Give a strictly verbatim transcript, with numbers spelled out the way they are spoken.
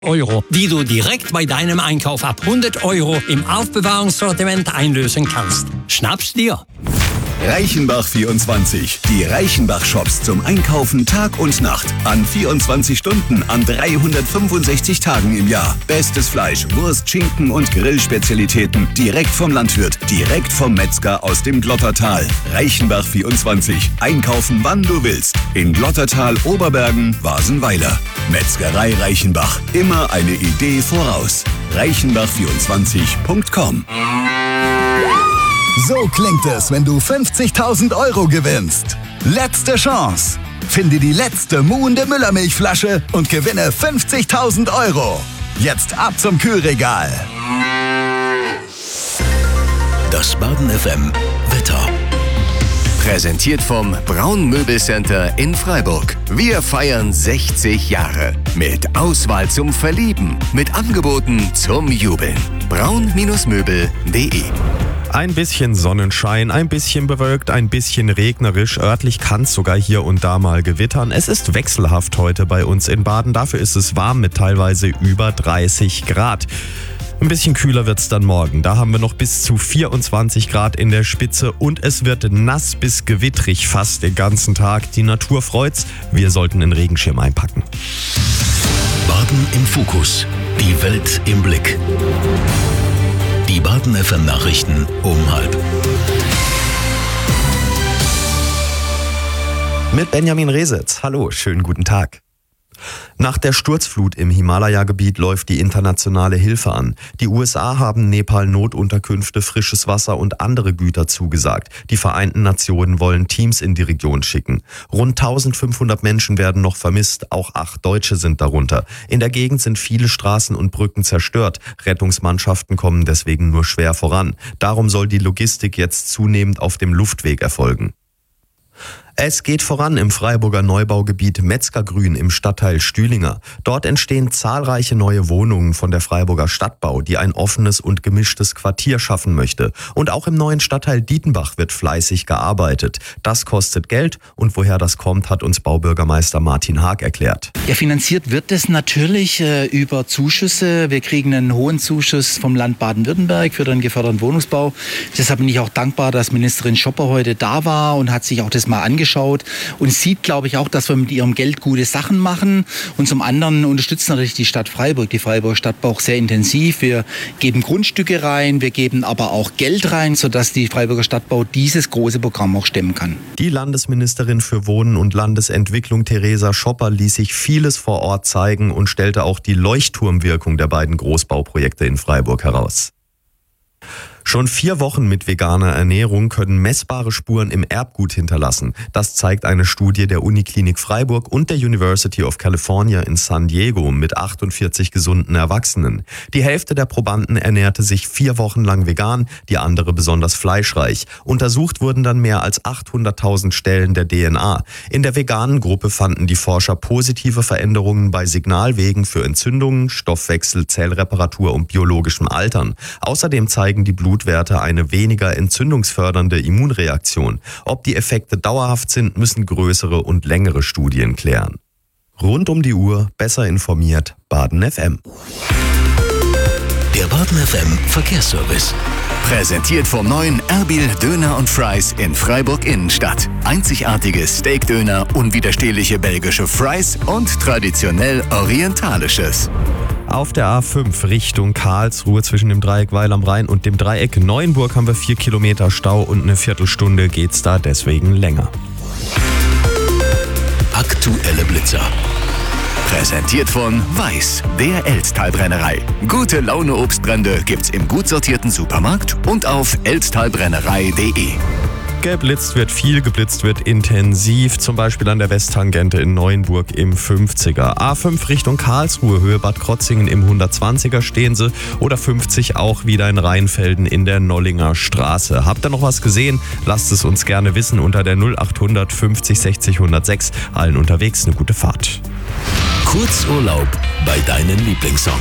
Euro, die du direkt bei deinem Einkauf ab hundert Euro im Aufbewahrungssortiment einlösen kannst. Schnapp's dir! Reichenbach vierundzwanzig. Die Reichenbach-Shops zum Einkaufen Tag und Nacht. An vierundzwanzig Stunden, an dreihundertfünfundsechzig Tagen im Jahr. Bestes Fleisch, Wurst, Schinken und Grillspezialitäten. Direkt vom Landwirt, direkt vom Metzger aus dem Glottertal. Reichenbach vierundzwanzig. Einkaufen, wann du willst. In Glottertal, Oberbergen, Wasenweiler. Metzgerei Reichenbach. Immer eine Idee voraus. reichenbach vierundzwanzig punkt com. So klingt es, wenn du fünfzigtausend Euro gewinnst. Letzte Chance. Finde die letzte muhende Müllermilchflasche und gewinne fünfzigtausend Euro. Jetzt ab zum Kühlregal. Das Baden F M Wetter. Präsentiert vom Braun Möbelcenter in Freiburg. Wir feiern sechzig Jahre. Mit Auswahl zum Verlieben. Mit Angeboten zum Jubeln. braun Möbel punkt de. Ein bisschen Sonnenschein, ein bisschen bewölkt, ein bisschen regnerisch. Örtlich kann es sogar hier und da mal gewittern. Es ist wechselhaft heute bei uns in Baden. Dafür ist es warm mit teilweise über dreißig Grad. Ein bisschen kühler wird's dann morgen. Da haben wir noch bis zu vierundzwanzig Grad in der Spitze und es wird nass bis gewittrig fast den ganzen Tag. Die Natur freut's. Wir sollten den Regenschirm einpacken. Baden im Fokus. Die Welt im Blick. Die Baden F M Nachrichten um halb. Mit Benjamin Resitz. Hallo, schönen guten Tag. Nach der Sturzflut im Himalaya-Gebiet läuft die internationale Hilfe an. Die U S A haben Nepal Notunterkünfte, frisches Wasser und andere Güter zugesagt. Die Vereinten Nationen wollen Teams in die Region schicken. Rund eintausendfünfhundert Menschen werden noch vermisst, auch acht Deutsche sind darunter. In der Gegend sind viele Straßen und Brücken zerstört. Rettungsmannschaften kommen deswegen nur schwer voran. Darum soll die Logistik jetzt zunehmend auf dem Luftweg erfolgen. Es geht voran im Freiburger Neubaugebiet Metzgergrün im Stadtteil Stühlinger. Dort entstehen zahlreiche neue Wohnungen von der Freiburger Stadtbau, die ein offenes und gemischtes Quartier schaffen möchte. Und auch im neuen Stadtteil Dietenbach wird fleißig gearbeitet. Das kostet Geld und woher das kommt, hat uns Baubürgermeister Martin Haag erklärt. Ja, finanziert wird es natürlich äh, über Zuschüsse. Wir kriegen einen hohen Zuschuss vom Land Baden-Württemberg für den geförderten Wohnungsbau. Deshalb bin ich auch dankbar, dass Ministerin Schopper heute da war und hat sich auch das mal angeschaut. Geschaut und sieht, glaube ich, auch, dass wir mit ihrem Geld gute Sachen machen. Und zum anderen unterstützt natürlich die Stadt Freiburg, die Freiburger Stadtbau auch sehr intensiv. Wir geben Grundstücke rein, wir geben aber auch Geld rein, sodass die Freiburger Stadtbau dieses große Programm auch stemmen kann. Die Landesministerin für Wohnen und Landesentwicklung Theresa Schopper ließ sich vieles vor Ort zeigen und stellte auch die Leuchtturmwirkung der beiden Großbauprojekte in Freiburg heraus. Schon vier Wochen mit veganer Ernährung können messbare Spuren im Erbgut hinterlassen. Das zeigt eine Studie der Uniklinik Freiburg und der University of California in San Diego mit achtundvierzig gesunden Erwachsenen. Die Hälfte der Probanden ernährte sich vier Wochen lang vegan, die andere besonders fleischreich. Untersucht wurden dann mehr als achthunderttausend Stellen der D N A. In der veganen Gruppe fanden die Forscher positive Veränderungen bei Signalwegen für Entzündungen, Stoffwechsel, Zellreparatur und biologischem Altern. Außerdem zeigen die Blut Blutwerte eine weniger entzündungsfördernde Immunreaktion. Ob die Effekte dauerhaft sind, müssen größere und längere Studien klären. Rund um die Uhr, besser informiert, Baden F M. Der Baden F M Verkehrsservice. Präsentiert vom neuen Erbil Döner und Fries in Freiburg Innenstadt. Einzigartige Steakdöner, unwiderstehliche belgische Fries und traditionell orientalisches. Auf der A fünf Richtung Karlsruhe zwischen dem Dreieck Weil am Rhein und dem Dreieck Neuenburg haben wir vier Kilometer Stau und eine Viertelstunde geht's da deswegen länger. Aktuelle Blitzer. Präsentiert von Weiß, der Elztal-Brennerei. Gute Laune Obstbrände gibt's im gut sortierten Supermarkt und auf elztalbrennerei punkt de. Geblitzt wird viel, geblitzt wird intensiv, zum Beispiel an der Westtangente in Neuenburg im fünfziger. A fünf Richtung Karlsruhe, Höhe Bad Krotzingen im hundertzwanziger stehen sie oder fünfzig auch wieder in Rheinfelden in der Nollinger Straße. Habt ihr noch was gesehen? Lasst es uns gerne wissen unter der null achthundert fünfzig sechzig hundertsechs. Allen unterwegs eine gute Fahrt. Kurzurlaub bei deinen Lieblingssongs.